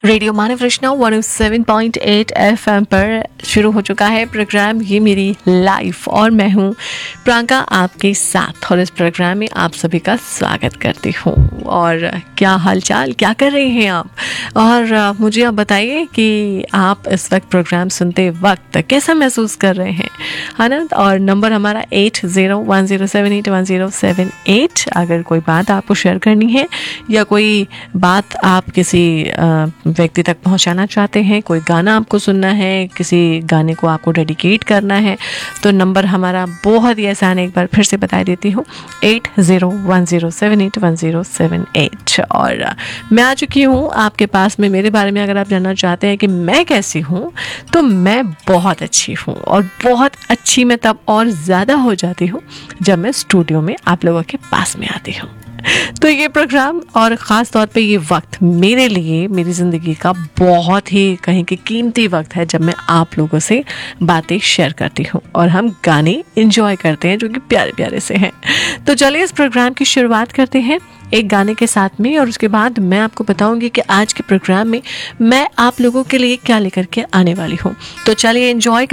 Radio मानव रचना 107.8 FM पर शुरू हो चुका है प्रोग्राम ये मेरी लाइफ और मैं हूँ प्रियंका आपके साथ और इस प्रोग्राम में आप सभी का स्वागत करती हूँ। और क्या हालचाल, क्या कर रहे हैं आप? और मुझे आप बताइए कि आप इस वक्त प्रोग्राम सुनते वक्त कैसा महसूस कर रहे हैं, है ना? और नंबर हमारा 8010781078। अगर कोई बात आपको शेयर करनी है या कोई बात आप किसी व्यक्ति तक पहुंचाना चाहते हैं, कोई गाना आपको सुनना है, किसी गाने को आपको डेडिकेट करना है, तो नंबर हमारा बहुत ही आसान है, एक बार फिर से बता देती हूँ 8010781078। और मैं आ चुकी हूँ आपके पास में। मेरे बारे में अगर आप जानना चाहते हैं कि मैं कैसी हूँ, तो मैं बहुत अच्छी हूँ और बहुत अच्छी मैं तब और ज़्यादा हो जाती हूँ जब मैं स्टूडियो में आप लोगों के पास में आती हूँ। तो ये प्रोग्राम और ख़ास तौर पे ये वक्त मेरे लिए, मेरी ज़िंदगी का बहुत ही कहीं कि कीमती वक्त है, जब मैं आप लोगों से बातें शेयर करती हूँ और हम गाने एंजॉय करते हैं जो कि प्यारे प्यारे से हैं। तो चलिए इस प्रोग्राम की शुरुआत करते हैं एक गाने के साथ में, और उसके बाद मैं आपको बताऊंगी कि आज के प्रोग्राम में मैं आप लोगों के लिए क्या लेकर के आने वाली हूँ। तो चलिए एंजॉय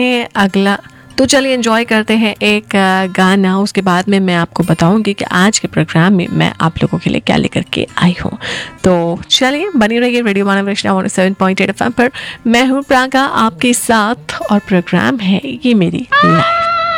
करते हैं एक गाना। उसके बाद में मैं आपको बताऊंगी कि आज के प्रोग्राम में मैं आप लोगों के लिए क्या लेकर के आई हूँ। तो चलिए बनी रहिए रेडियो मानव रचना 107.8 एफएम पर। मैं हूँ प्रियंका आपके साथ और प्रोग्राम है ये मेरी लाइफ।